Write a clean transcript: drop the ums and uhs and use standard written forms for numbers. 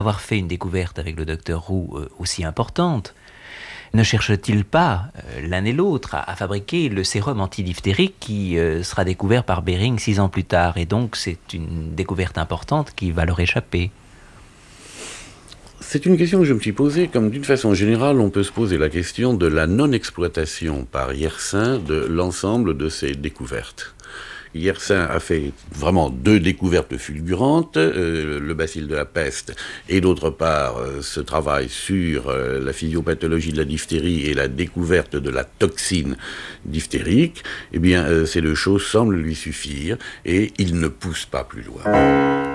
Avoir fait une découverte avec le docteur Roux aussi importante, ne cherche-t-il pas, l'un et l'autre, à fabriquer le sérum antidiphtérique qui sera découvert par Behring 6 ans plus tard? Et donc c'est une découverte importante qui va leur échapper. C'est une question que je me suis posée, comme d'une façon générale, on peut se poser la question de la non-exploitation par Yersin de l'ensemble de ses découvertes. Yersin a fait vraiment 2 découvertes fulgurantes, le bacille de la peste et d'autre part ce travail sur la physiopathologie de la diphtérie et la découverte de la toxine diphtérique. Eh bien, ces 2 choses semblent lui suffire et il ne pousse pas plus loin.